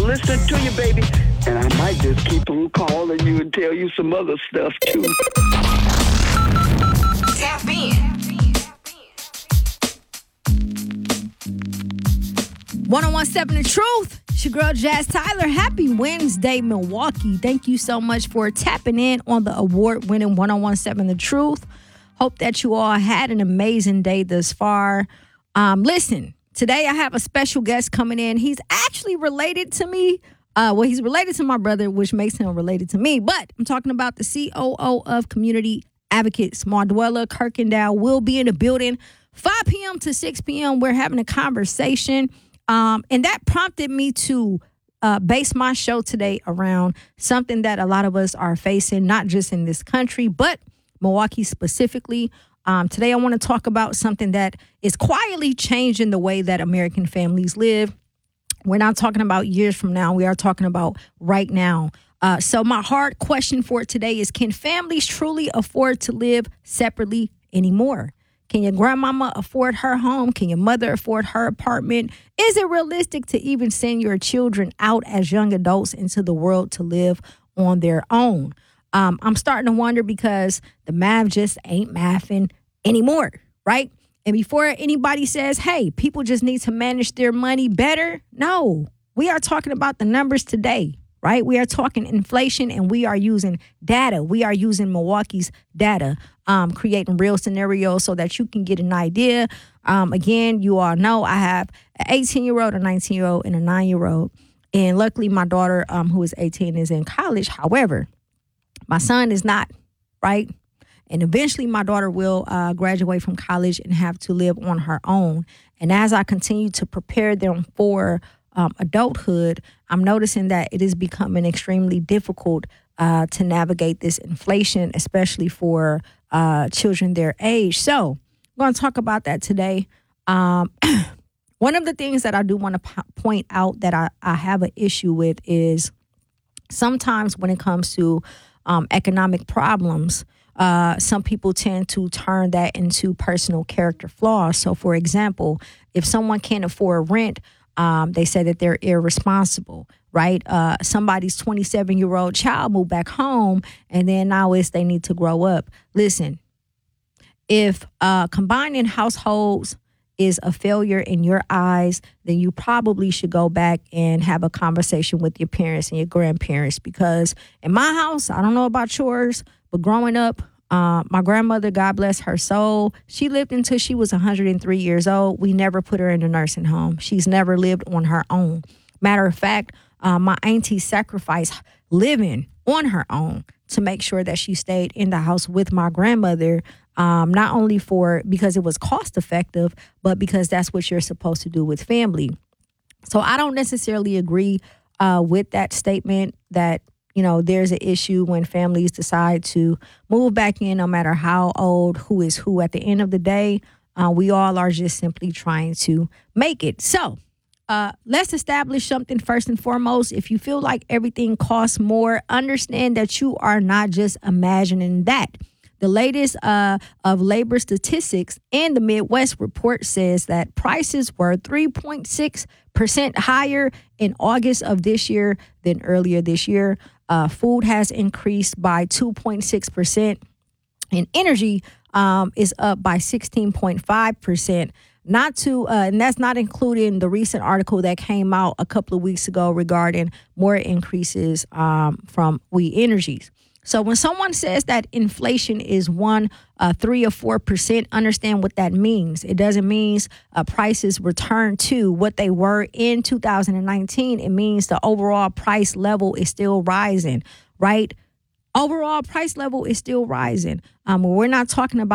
listening to you, baby. And I might just keep on calling you and tell you some other stuff, too. Tap in. 1017 The Truth. It's your girl, Jazz Tyler. Happy Wednesday, Milwaukee. Thank you so much for tapping in on the award-winning 1017 The Truth. Hope that you all had an amazing day thus far. Listen, today I have a special guest coming in. He's actually related to me. He's related to my brother, which makes him related to me. But I'm talking about the COO of Community Advocates, Mardwella Kirkendall, will be in the building 5 p.m. to 6 p.m. We're having a conversation. And that prompted me to base my show today around something that a lot of us are facing, not just in this country, but Milwaukee specifically. Today, I want to talk about something that is quietly changing the way that American families live. We're not talking about years from now. We are talking about right now. So my hard question for today is, can families truly afford to live separately anymore? Can your grandmama afford her home? Can your mother afford her apartment? Is it realistic to even send your children out as young adults into the world to live on their own? I'm starting to wonder because the math just ain't mathing anymore, right? And before anybody says, hey, people just need to manage their money better, no, we are talking about the numbers today, right? We are talking inflation, and we are using data. We are using Milwaukee's data, creating real scenarios so that you can get an idea. Again, you all know I have an 18-year-old, a 19-year-old, and a 9-year-old. And luckily, my daughter, who is 18, is in college. However, my son is not, right? And eventually, my daughter will graduate from college and have to live on her own. And as I continue to prepare them for adulthood, I'm noticing that it is becoming extremely difficult to navigate this inflation, especially for children their age. So we're going to talk about that today. One of the things that I do want to point out that I have an issue with is sometimes when it comes to economic problems, some people tend to turn that into personal character flaws. So, for example, if someone can't afford rent, they say that they're irresponsible, right? Somebody's 27-year-old child moved back home, and then now they need to grow up. Listen, if combining households is a failure in your eyes, then you probably should go back and have a conversation with your parents and your grandparents. Because in my house, I don't know about yours, but growing up, my grandmother, God bless her soul, she lived until she was 103 years old. We never put her in a nursing home. She's never lived on her own. Matter of fact, my auntie sacrificed living on her own to make sure that she stayed in the house with my grandmother, not only because it was cost effective, but because that's what you're supposed to do with family. So I don't necessarily agree with that statement that, there's an issue when families decide to move back in, no matter how old, who is who. At the end of the day, we all are just simply trying to make it. So let's establish something first and foremost. If you feel like everything costs more, understand that you are not just imagining that. The latest of labor statistics in the Midwest report says that prices were 3.6% higher in August of this year than earlier this year. Food has increased by 2.6%, and energy is up by 16.5%. And that's not including the recent article that came out a couple of weeks ago regarding more increases from We Energies. So when someone says that inflation is 3 or 4%, understand what that means. It doesn't mean prices return to what they were in 2019. It means the overall price level is still rising, right? Overall price level is still rising. We're not talking about